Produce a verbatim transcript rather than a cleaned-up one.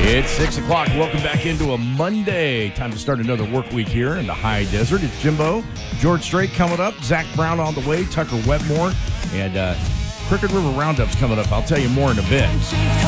It's six o'clock. Welcome back into a Monday. Time to start another work week here in the high desert. It's Jimbo, George Strait coming up, Zach Brown on the way, Tucker Wetmore, and uh, Crooked River Roundup's coming up. I'll tell you more in a bit.